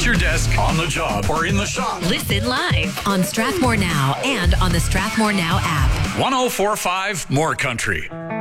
your desk, on the job, or in the shop. Listen live on Strathmore Now and on the Strathmore Now app. 104.5 More Country.